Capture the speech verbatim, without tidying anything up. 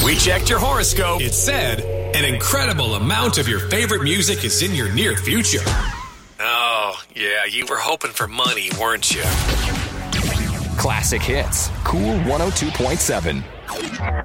We checked your horoscope. It said an incredible amount of your favorite music is in your near future. Oh, yeah, you were hoping for money, weren't you? Classic Hits, Cool one oh two point seven.